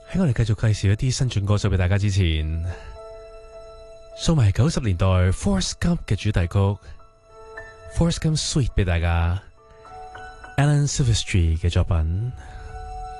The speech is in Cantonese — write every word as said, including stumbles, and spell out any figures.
喺我哋繼續介紹一啲新進歌手俾大家之前，送埋九十年代 Forrest Gump 嘅主題曲 Forrest Gump Suite 俾大家 Alan Silvestri 嘅作品。